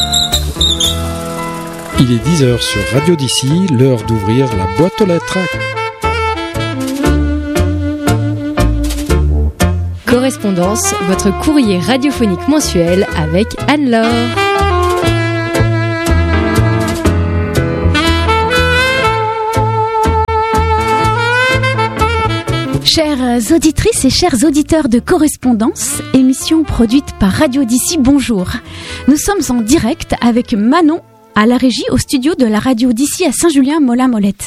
Il est 10h sur Radio d'ici, l'heure d'ouvrir la boîte aux lettres. Correspondance, votre courrier radiophonique mensuel avec Anne-Laure. Chères auditrices et chers auditeurs de Correspondance, émission produite par Radio d'ici, bonjour. Nous sommes en direct avec Manon à la régie au studio de la Radio d'ici à Saint-Julien-Molin-Molette.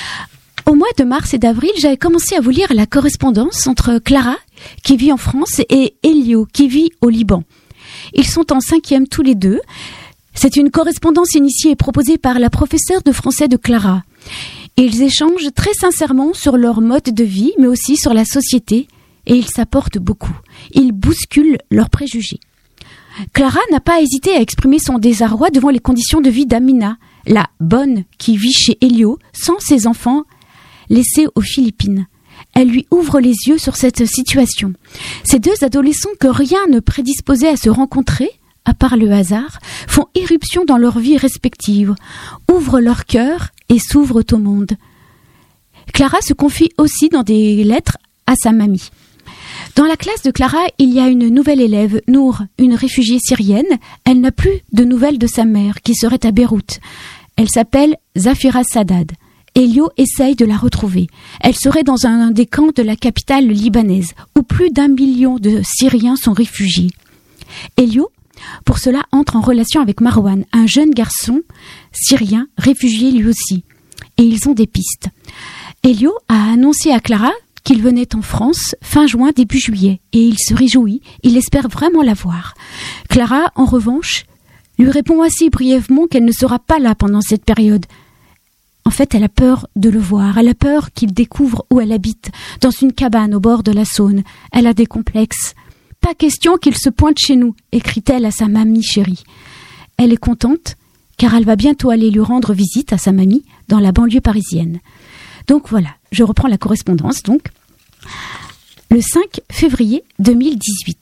Au mois de mars et d'avril, j'avais commencé à vous lire la correspondance entre Clara, qui vit en France, et Elio, qui vit au Liban. Ils sont en 5e tous les deux. C'est une correspondance initiée et proposée par la professeure de français de Clara. Ils échangent très sincèrement sur leur mode de vie, mais aussi sur la société, et ils s'apportent beaucoup. Ils bousculent leurs préjugés. Clara n'a pas hésité à exprimer son désarroi devant les conditions de vie d'Amina, la bonne qui vit chez Elio, sans ses enfants, laissés aux Philippines. Elle lui ouvre les yeux sur cette situation. Ces deux adolescents que rien ne prédisposait à se rencontrer, à part le hasard, font irruption dans leur vie respective, ouvrent leur cœur et s'ouvrent au monde. Clara se confie aussi dans des lettres à sa mamie. Dans la classe de Clara, il y a une nouvelle élève, Nour, une réfugiée syrienne. Elle n'a plus de nouvelles de sa mère, qui serait à Beyrouth. Elle s'appelle Zafira Sadad. Elio essaye de la retrouver. Elle serait dans un des camps de la capitale libanaise, où plus d'1 million de Syriens sont réfugiés. Elio, pour cela, entre en relation avec Marwan, un jeune garçon syrien, réfugié lui aussi. Et ils ont des pistes. Elio a annoncé à Clara qu'il venait en France fin juin, début juillet, et il se réjouit, il espère vraiment la voir. Clara, en revanche, lui répond assez brièvement qu'elle ne sera pas là pendant cette période. En fait, elle a peur de le voir, elle a peur qu'il découvre où elle habite, dans une cabane au bord de la Saône. Elle a des complexes. « Pas question qu'il se pointe chez nous », écrit-elle à sa mamie chérie. Elle est contente, car elle va bientôt aller lui rendre visite à sa mamie dans la banlieue parisienne. Donc voilà, je reprends la correspondance. Donc, le 5 février 2018.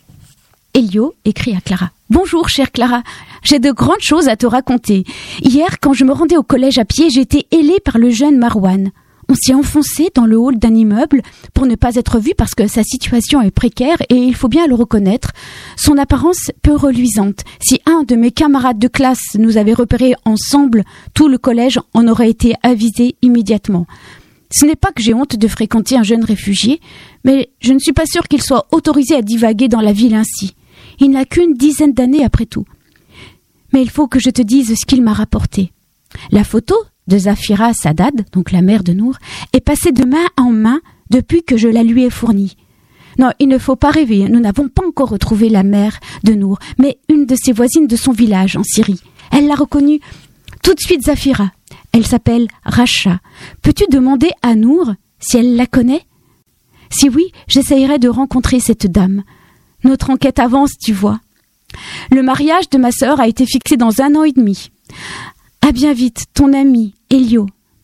Elio écrit à Clara. « Bonjour, chère Clara, j'ai de grandes choses à te raconter. Hier, quand je me rendais au collège à pied, j'ai été hélée par le jeune Marwan. On s'y est enfoncé dans le hall d'un immeuble pour ne pas être vu parce que sa situation est précaire et il faut bien le reconnaître. Son apparence peu reluisante. Si un de mes camarades de classe nous avait repérés ensemble, tout le collège en aurait été avisé immédiatement. Ce n'est pas que j'ai honte de fréquenter un jeune réfugié, mais je ne suis pas sûre qu'il soit autorisé à divaguer dans la ville ainsi. Il n'a qu'une dizaine d'années après tout. Mais il faut que je te dise ce qu'il m'a rapporté. La photo de Zafira Sadad, donc la mère de Nour, est passée de main en main depuis que je la lui ai fournie. Non, il ne faut pas rêver, nous n'avons pas encore retrouvé la mère de Nour, mais une de ses voisines de son village en Syrie. Elle l'a reconnue tout de suite, Zafira. Elle s'appelle Racha. Peux-tu demander à Nour si elle la connaît ? Si oui, j'essayerai de rencontrer cette dame. Notre enquête avance, tu vois. Le mariage de ma sœur a été fixé dans 1 an et demi. À bien vite, ton ami, Elio.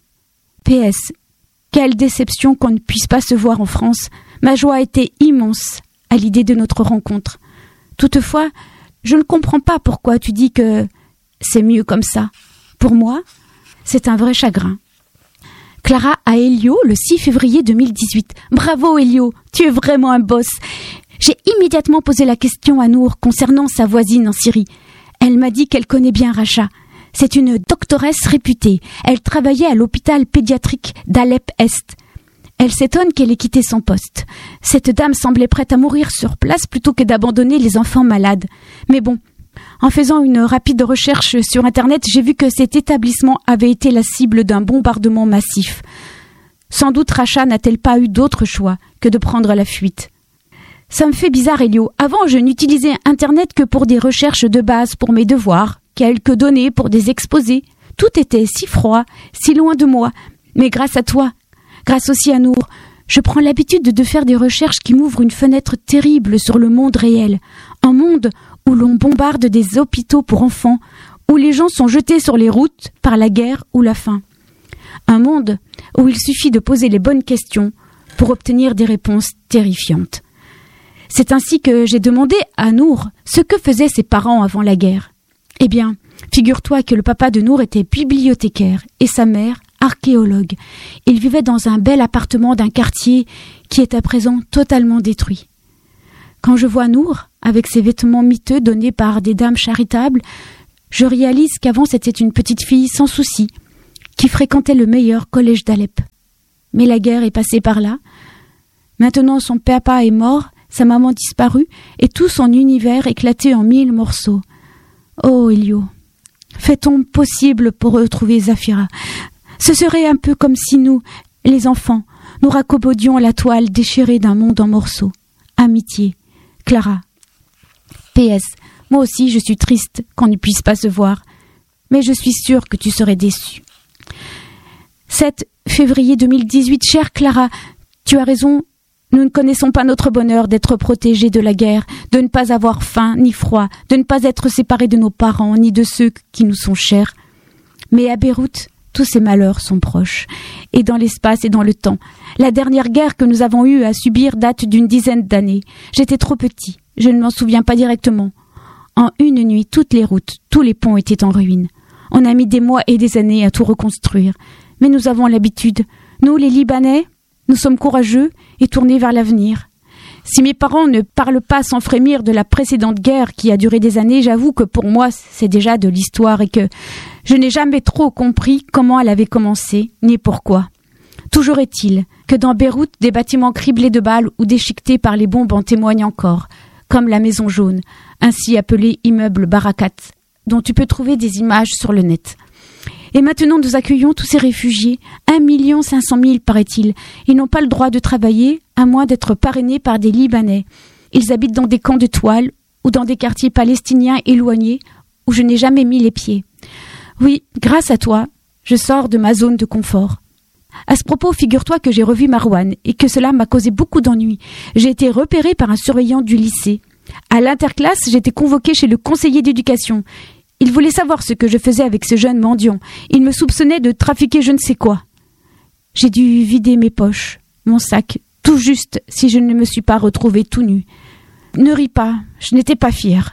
PS. Quelle déception qu'on ne puisse pas se voir en France. Ma joie était immense à l'idée de notre rencontre. Toutefois, je ne comprends pas pourquoi tu dis que c'est mieux comme ça. Pour moi, c'est un vrai chagrin. Clara à Elio, le 6 février 2018. Bravo Elio, tu es vraiment un boss. J'ai immédiatement posé la question à Nour concernant sa voisine en Syrie. Elle m'a dit qu'elle connaît bien Racha. C'est une doctoresse réputée. Elle travaillait à l'hôpital pédiatrique d'Alep-Est. Elle s'étonne qu'elle ait quitté son poste. Cette dame semblait prête à mourir sur place plutôt que d'abandonner les enfants malades. Mais bon, en faisant une rapide recherche sur Internet, j'ai vu que cet établissement avait été la cible d'un bombardement massif. Sans doute Racha n'a-t-elle pas eu d'autre choix que de prendre la fuite. Ça me fait bizarre, Elio. Avant, je n'utilisais Internet que pour des recherches de base pour mes devoirs, quelques données pour des exposés. Tout était si froid, si loin de moi. Mais grâce à toi, grâce aussi à Nour, je prends l'habitude de faire des recherches qui m'ouvrent une fenêtre terrible sur le monde réel. Un monde où l'on bombarde des hôpitaux pour enfants, où les gens sont jetés sur les routes par la guerre ou la faim. Un monde où il suffit de poser les bonnes questions pour obtenir des réponses terrifiantes. C'est ainsi que j'ai demandé à Nour ce que faisaient ses parents avant la guerre. Eh bien, figure-toi que le papa de Nour était bibliothécaire et sa mère archéologue. Ils vivaient dans un bel appartement d'un quartier qui est à présent totalement détruit. Quand je vois Nour, avec ses vêtements miteux donnés par des dames charitables, je réalise qu'avant c'était une petite fille sans souci, qui fréquentait le meilleur collège d'Alep. Mais la guerre est passée par là. Maintenant son papa est mort, sa maman disparue, et tout son univers éclaté en 1000 morceaux. Oh Elio, fais ton possible pour retrouver Zafira. Ce serait un peu comme si nous, les enfants, nous raccomodions la toile déchirée d'un monde en morceaux. Amitié. Clara. PS. Moi aussi je suis triste qu'on ne puisse pas se voir, mais je suis sûre que tu serais déçue. 7 février 2018. Chère Clara, tu as raison, nous ne connaissons pas notre bonheur d'être protégés de la guerre, de ne pas avoir faim ni froid, de ne pas être séparés de nos parents ni de ceux qui nous sont chers. Mais à Beyrouth, tous ces malheurs sont proches, et dans l'espace et dans le temps. La dernière guerre que nous avons eue à subir date d'une dizaine d'années. J'étais trop petit, je ne m'en souviens pas directement. En une nuit, toutes les routes, tous les ponts étaient en ruine. On a mis des mois et des années à tout reconstruire. Mais nous avons l'habitude. Nous, les Libanais, nous sommes courageux et tournés vers l'avenir. Si mes parents ne parlent pas sans frémir de la précédente guerre qui a duré des années, j'avoue que pour moi, c'est déjà de l'histoire et que je n'ai jamais trop compris comment elle avait commencé, ni pourquoi. Toujours est-il que dans Beyrouth, des bâtiments criblés de balles ou déchiquetés par les bombes en témoignent encore, comme la Maison Jaune, ainsi appelé immeuble Barakat, dont tu peux trouver des images sur le net. Et maintenant, nous accueillons tous ces réfugiés, 1 500 000 paraît-il. Ils n'ont pas le droit de travailler, à moins d'être parrainés par des Libanais. Ils habitent dans des camps de toile ou dans des quartiers palestiniens éloignés où je n'ai jamais mis les pieds. Oui, grâce à toi, je sors de ma zone de confort. À ce propos, figure-toi que j'ai revu Marouane et que cela m'a causé beaucoup d'ennuis. J'ai été repérée par un surveillant du lycée. À l'interclasse, j'étais convoquée chez le conseiller d'éducation. Il voulait savoir ce que je faisais avec ce jeune mendiant. Il me soupçonnait de trafiquer je ne sais quoi. J'ai dû vider mes poches, mon sac, tout juste si je ne me suis pas retrouvée tout nue. Ne ris pas, je n'étais pas fière.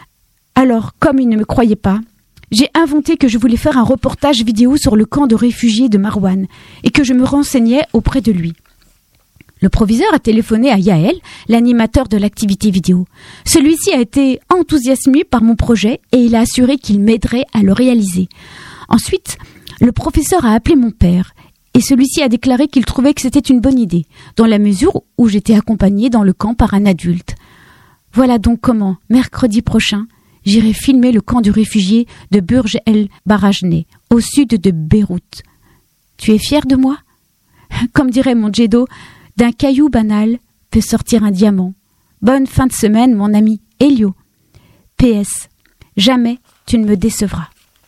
Alors, comme il ne me croyait pas, j'ai inventé que je voulais faire un reportage vidéo sur le camp de réfugiés de Marouane et que je me renseignais auprès de lui. Le proviseur a téléphoné à Yael, l'animateur de l'activité vidéo. Celui-ci a été enthousiasmé par mon projet et il a assuré qu'il m'aiderait à le réaliser. Ensuite, le professeur a appelé mon père et celui-ci a déclaré qu'il trouvait que c'était une bonne idée, dans la mesure où j'étais accompagnée dans le camp par un adulte. Voilà donc comment, mercredi prochain, j'irai filmer le camp de réfugiés de Burj el Barajneh, au sud de Beyrouth. Tu es fier de moi ? Comme dirait mon Djedo, d'un caillou banal peut sortir un diamant. Bonne fin de semaine, mon ami Elio. PS. Jamais tu ne me décevras.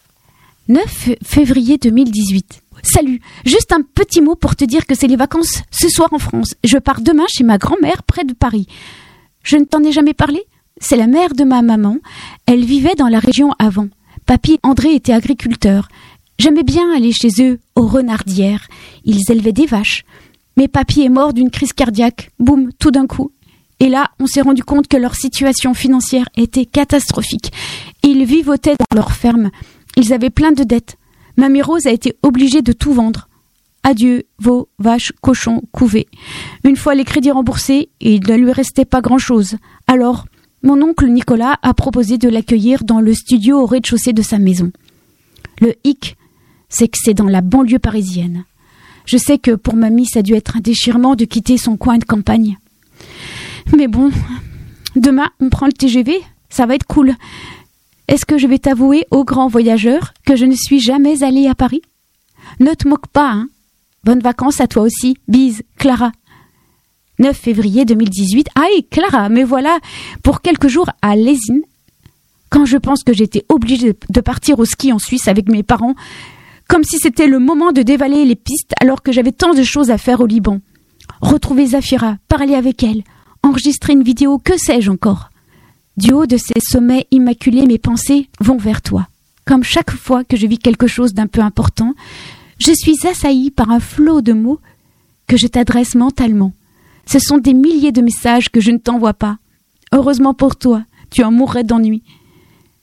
9 février 2018. Salut, juste un petit mot pour te dire que c'est les vacances ce soir en France. Je pars demain chez ma grand-mère près de Paris. Je ne t'en ai jamais parlé ? C'est la mère de ma maman. Elle vivait dans la région avant. Papy André était agriculteur. J'aimais bien aller chez eux aux Renardières. Ils élevaient des vaches. Mais papy est mort d'une crise cardiaque. Boum, tout d'un coup. Et là, on s'est rendu compte que leur situation financière était catastrophique. Ils vivotaient dans leur ferme. Ils avaient plein de dettes. Mamie Rose a été obligée de tout vendre. Adieu, veaux, vaches, cochons, couvées. Une fois les crédits remboursés, il ne lui restait pas grand-chose. Alors, mon oncle Nicolas a proposé de l'accueillir dans le studio au rez-de-chaussée de sa maison. Le hic, c'est que c'est dans la banlieue parisienne. Je sais que pour mamie, ça a dû être un déchirement de quitter son coin de campagne. Mais bon, demain, on prend le TGV, ça va être cool. Est-ce que je vais t'avouer, ô grand voyageur, que je ne suis jamais allée à Paris ? Ne te moque pas, hein. Bonnes vacances à toi aussi. Bise, Clara. 9 février 2018. Aïe, Clara, me voilà pour quelques jours à Lésine. Quand je pense que j'étais obligée de partir au ski en Suisse avec mes parents, comme si c'était le moment de dévaler les pistes alors que j'avais tant de choses à faire au Liban. Retrouver Zafira, parler avec elle, enregistrer une vidéo, que sais-je encore. Du haut de ces sommets immaculés, mes pensées vont vers toi. Comme chaque fois que je vis quelque chose d'un peu important, je suis assaillie par un flot de mots que je t'adresse mentalement. Ce sont des milliers de messages que je ne t'envoie pas. Heureusement pour toi, tu en mourrais d'ennui.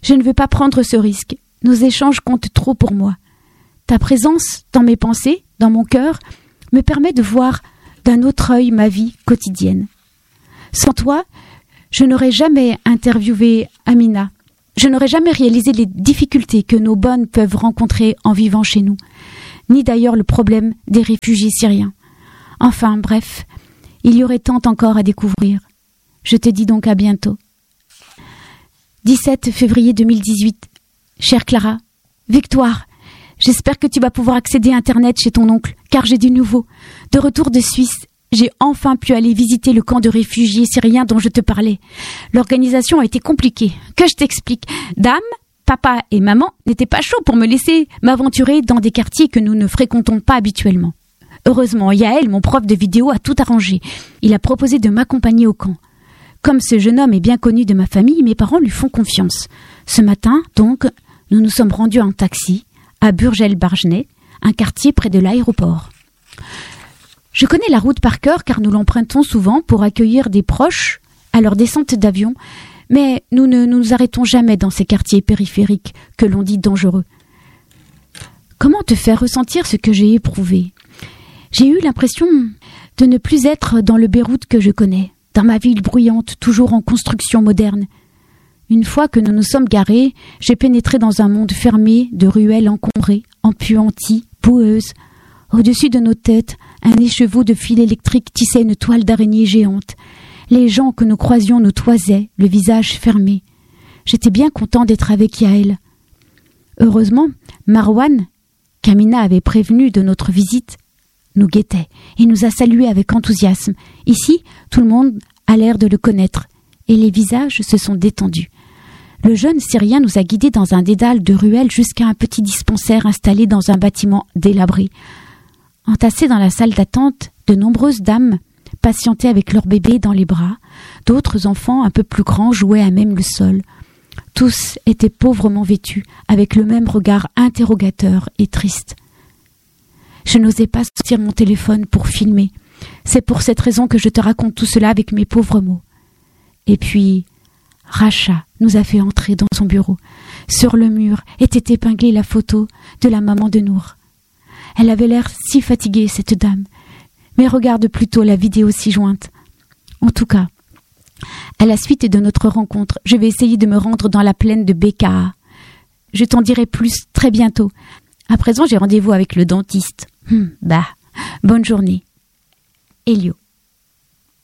Je ne veux pas prendre ce risque. Nos échanges comptent trop pour moi. Ta présence dans mes pensées, dans mon cœur, me permet de voir d'un autre œil ma vie quotidienne. Sans toi, je n'aurais jamais interviewé Amina. Je n'aurais jamais réalisé les difficultés que nos bonnes peuvent rencontrer en vivant chez nous, ni d'ailleurs le problème des réfugiés syriens. Enfin, bref, il y aurait tant encore à découvrir. Je te dis donc à bientôt. 17 février 2018. Chère Clara, Victoire, j'espère que tu vas pouvoir accéder à Internet chez ton oncle, car j'ai du nouveau. De retour de Suisse, j'ai enfin pu aller visiter le camp de réfugiés syriens dont je te parlais. L'organisation a été compliquée. Que je t'explique. Dame, papa et maman n'étaient pas chauds pour me laisser m'aventurer dans des quartiers que nous ne fréquentons pas habituellement. Heureusement, Yael, mon prof de vidéo, a tout arrangé. Il a proposé de m'accompagner au camp. Comme ce jeune homme est bien connu de ma famille, mes parents lui font confiance. Ce matin, donc, nous nous sommes rendus en taxi à Burgel-Bargenay, un quartier près de l'aéroport. Je connais la route par cœur car nous l'empruntons souvent pour accueillir des proches à leur descente d'avion, mais nous ne nous arrêtons jamais dans ces quartiers périphériques que l'on dit dangereux. Comment te faire ressentir ce que j'ai éprouvé ? J'ai eu l'impression de ne plus être dans le Beyrouth que je connais, dans ma ville bruyante, toujours en construction moderne. Une fois que nous nous sommes garés, j'ai pénétré dans un monde fermé de ruelles encombrées, empuanties, boueuses. Au-dessus de nos têtes, un écheveau de fil électrique tissait une toile d'araignée géante. Les gens que nous croisions nous toisaient, le visage fermé. J'étais bien content d'être avec Yael. Heureusement, Marwan, qu'Amina avait prévenu de notre visite, nous guettait et nous a salués avec enthousiasme. Ici, tout le monde a l'air de le connaître et les visages se sont détendus. Le jeune Syrien nous a guidés dans un dédale de ruelles jusqu'à un petit dispensaire installé dans un bâtiment délabré. Entassées dans la salle d'attente, de nombreuses dames patientaient avec leur bébé dans les bras. D'autres enfants un peu plus grands jouaient à même le sol. Tous étaient pauvrement vêtus, avec le même regard interrogateur et triste. Je n'osais pas sortir mon téléphone pour filmer. C'est pour cette raison que je te raconte tout cela avec mes pauvres mots. Et puis, Racha nous a fait entrer dans son bureau. Sur le mur était épinglée la photo de la maman de Nour. Elle avait l'air si fatiguée, cette dame. Mais regarde plutôt la vidéo ci jointe. En tout cas, à la suite de notre rencontre, je vais essayer de me rendre dans la plaine de Bekaa. Je t'en dirai plus très bientôt. À présent, j'ai rendez-vous avec le dentiste. Bonne journée. Elio.